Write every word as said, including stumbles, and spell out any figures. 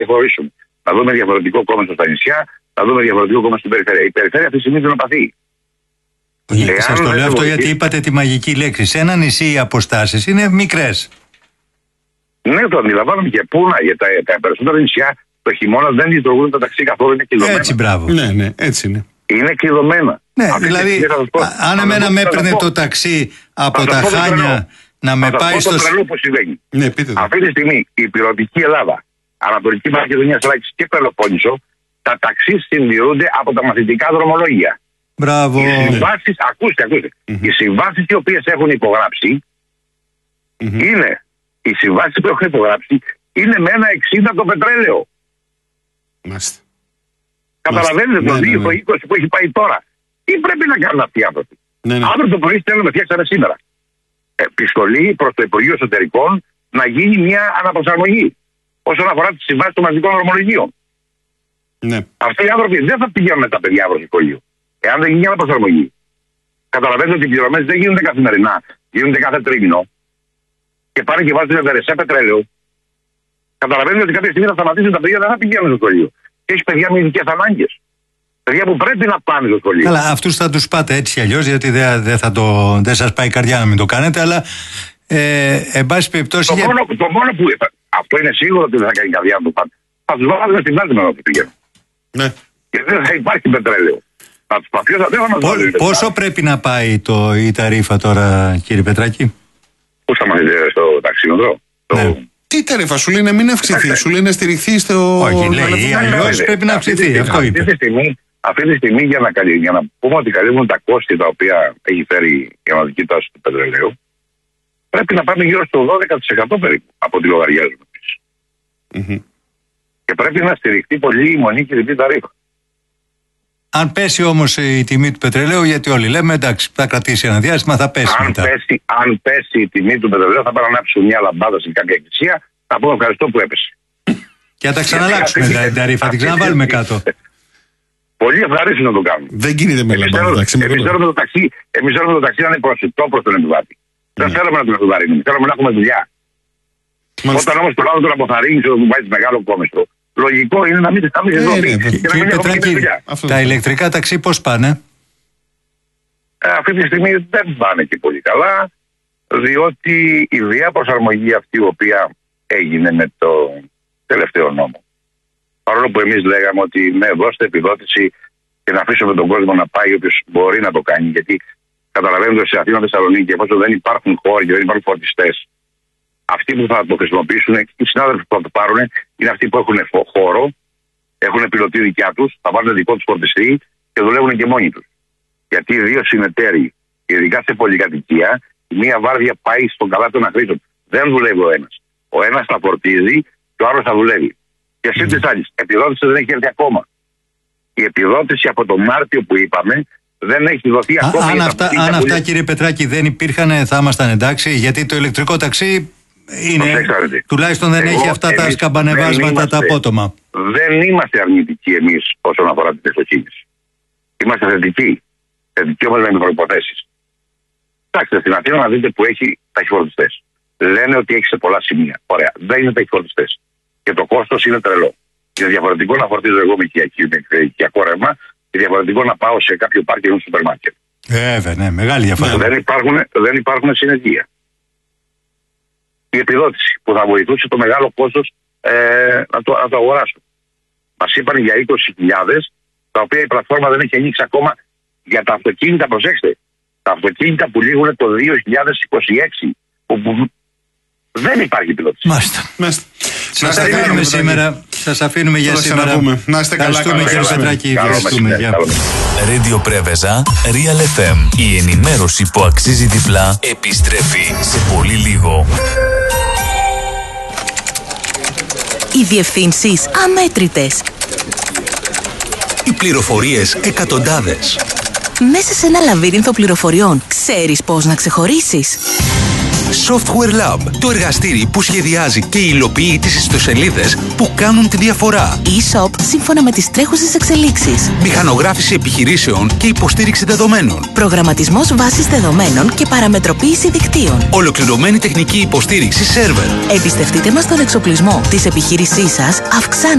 χωρίσουμε. Να δούμε διαφορετικό κόμμα στα νησιά, να δούμε διαφορετικό κόμμα στην περιφέρεια. Η περιφέρεια αυτή τη στιγμή δεν απαθεί. Ε, σας το λέω αυτό γιατί είπατε τη μαγική λέξη. Σε ένα νησί οι αποστάσεις είναι μικρές. Ναι, το αντιλαμβάνομαι και πού να, για τα, τα περισσότερα νησιά το χειμώνα δεν λειτουργούν τα ταξί καθόλου, είναι κλειδωμένα. Έτσι, μπράβο. Ναι, ναι, έτσι είναι. Είναι κλειδωμένα. Ναι, αυτή δηλαδή, αν εμένα με έπαιρνε το ταξί από τα Χάνια να με πάει στο. Αυτό το τρελό που συμβαίνει. Ναι, πείτε το. Αυτή τη στιγμή η υπηρετική Ελλάδα, Ανατολική Μακεδονία, Θράκης και Πελοπόννησο, τα ταξί συντηρούνται από τα μαθητικά δρομολόγια. Μπράβο. Οι συμβάσεις, ακούστε, ακούστε. Mm-hmm. Οι συμβάσεις οι οποίες έχουν υπογράψει mm-hmm. είναι, οι συμβάσεις που έχουν υπογράψει είναι με ένα εξήντα το πετρέλαιο. Μάλιστα. Καταλαβαίνετε το δύο είκοσι που έχει πάει τώρα. Τι πρέπει να κάνουν αυτοί οι άνθρωποι. Ναι, ναι. Αύριο το πρωί στέλνουμε, φτιάξαμε σήμερα επιστολή προς το Υπουργείο Εσωτερικών να γίνει μια αναπροσαρμογή όσον αφορά τις συμβάσεις των μαζικών δρομολογίων. Ναι. Αυτοί οι άνθρωποι δεν θα πηγαίνουν τα παιδιά προς το σχολείο. Εάν δεν γίνει αναπροσαρμογή. Καταλαβαίνετε ότι οι πληρωμές δεν γίνονται καθημερινά, γίνονται κάθε τρίμηνο και πάνε και βάζουν σε πετρέλαιο. Καταλαβαίνετε ότι κάποια στιγμή θα σταματήσουν τα παιδιά, δεν θα πηγαίνουν στο σχολείο. Και έχει παιδιά με ειδικές ανάγκες. Παιδιά που πρέπει να πάνε στο σχολείο. Καλά, αυτούς θα τους πάτε έτσι κι αλλιώς, γιατί δεν δε δεν σας πάει η καρδιά να μην το κάνετε, αλλά ε, εν πάση περιπτώσει. Το, για... μόνο, το μόνο που είπα, αυτό είναι σίγουρο ότι δεν θα κάνει η καρδιά να το πάτε. Θα τους βάλουμε στην άλλη μέρα που πηγαίνουν. Ναι. Και δεν θα υπάρχει πετρέλαιο. Θα τους παθιώ, θα δεν θα Πό, πόσο πρέπει να πάει το, η ταρίφα τώρα, κύριε Πετράκη? Πού θα μας δείτε στο ταξίδι, ναι. το... Τι ταρήφα, σου λέει να μην αυξηθεί, σου λέει να στηριχθεί στο. Όχι, λέει, αλλιώς πρέπει να αυξηθεί. Αυτό είπε. Αυτή τη στιγμή, αυτή τη στιγμή για, να καλύ, για να πούμε ότι καλύπτουν τα κόστη τα οποία έχει φέρει η αναδική τάση του πετρελαίου, πρέπει να πάμε γύρω στο δώδεκα τοις εκατό περίπου από τη λογαριάζουμε εμείς. Mm-hmm. Και πρέπει να στηριχθεί πολύ η μονή και η διπλή ταρήφα. Αν πέσει όμως η τιμή του πετρελαίου, γιατί όλοι λέμε εντάξει, θα κρατήσει ένα διάστημα, θα πέσει αν μετά. Πέσει, αν πέσει η τιμή του πετρελαίου, θα πάνε να ανάψουν μια λαμπάδα σε κάποια εκκλησία, θα πούμε ευχαριστώ που έπεσε. Και θα τα ξαναλλάξουμε την ταρήφα, την ξαναβάλουμε κάτω. Πολύ ευχαρίστω να το κάνουμε. Δεν γίνεται με λαμπάδα. Εμείς θέλουμε το ταξί, εμείς θέλουμε το ταξί να είναι προσιτό προς τον επιβάτη. Δεν θέλουμε να τον επιβαρύνουμε, θέλουμε να έχουμε δουλειά. Όταν όμως το λάδο τον αποθαρρύνει, όταν πάει μεγάλο κόμιστρο, λογικό είναι να μην σταματήσει εδώ. Κύριε Πετράκη, τα ηλεκτρικά ταξί πώς πάνε? Ε, αυτή τη στιγμή δεν πάνε και πολύ καλά, διότι η διαπροσαρμογή αυτή η οποία έγινε με το τελευταίο νόμο, παρόλο που εμείς λέγαμε ότι ναι, δώστε επιδότηση και να αφήσουμε τον κόσμο να πάει όποιος μπορεί να το κάνει, γιατί καταλαβαίνετε ότι σε Αθήνα, Θεσσαλονίκη, εφόσον δεν υπάρχουν χώροι και δεν υπάρχουν φορτιστές, αυτοί που θα το χρησιμοποιήσουν, οι συνάδελφοι που θα το πάρουν, είναι αυτοί που έχουν χώρο, έχουν πιλωτή δικιά τους, θα βάλουν δικό τους φορτιστή και δουλεύουν και μόνοι τους. Γιατί οι δύο συνεταίροι, ειδικά σε πολυκατοικία, η μία βάρδια πάει στον καλά των αχρήστων. Δεν δουλεύει ο ένας. Ο ένας θα φορτίζει και ο άλλος θα δουλεύει. Και εσύ τις άλλες, επιδότηση δεν έχει έρθει ακόμα. Η επιδότηση από τον Μάρτιο που είπαμε δεν έχει δοθεί Α, ακόμα. Αν αυτά, αν αυτά κύριε Πετράκη δεν υπήρχαν, θα ήμασταν εντάξει, γιατί το ηλεκτρικό ταξί είναι, τουλάχιστον δεν Εγώ, έχει αυτά τα σκαμπανεβάσματα τα απότομα. Δεν είμαστε αρνητικοί εμείς όσον αφορά την τεχνοκίνηση. Είμαστε θετικοί. Θετικοί όμως με προϋποθέσεις. Κοιτάξτε, στην Αθήνα να δείτε που έχει ταχυφορτιστές. Λένε ότι έχει σε πολλά σημεία. Ωραία. Δεν είναι ταχυφορτιστές. Και το κόστος είναι τρελό. Είναι διαφορετικό να φορτίζω εγώ με οικιακό ρεύμα και διαφορετικό να πάω σε κάποιο πάρκινγκ ή σούπερ μάρκετ. Βέβαια, ναι, μεγάλη διαφορά. Δεν υπάρχουν, δεν υπάρχουν συνεργεία. Η επιδότηση που θα βοηθούσε το μεγάλο κόστος ε, να, το, να το αγοράσουν. Μας είπαν για είκοσι χιλιάδες, τα οποία η πλατφόρμα δεν έχει ανοίξει ακόμα για τα αυτοκίνητα. Προσέξτε, τα αυτοκίνητα που λήγουν το δύο χιλιάδες είκοσι έξι, όπου δεν υπάρχει επιδότηση. Μάλιστα. Σας αφήνουμε σήμερα. Σας αφήνουμε για σήμερα. Να είστε καλά. Ευχαριστούμε κύριε Πετράκη. Ευχαριστούμε. Radio Πρέβεζα, Real εφ εμ. Η ενημέρωση που αξίζει διπλά επιστρέφει σε πολύ λίγο. Οι διευθύνσεις αμέτρητες. Οι πληροφορίες εκατοντάδες. Μέσα σε ένα λαβύρινθο πληροφοριών, ξέρεις πώς να ξεχωρίσεις? Software Lab, το εργαστήρι που σχεδιάζει και υλοποιεί τις ιστοσελίδες που κάνουν τη διαφορά. E-Shop σύμφωνα με τις τρέχουσες εξελίξεις. Μηχανογράφηση επιχειρήσεων και υποστήριξη δεδομένων. Προγραμματισμός βάσης δεδομένων και παραμετροποίηση δικτύων. Ολοκληρωμένη τεχνική υποστήριξη σερβερ. Εμπιστευτείτε μας τον εξοπλισμό της επιχείρησής σας, αυξάνοντας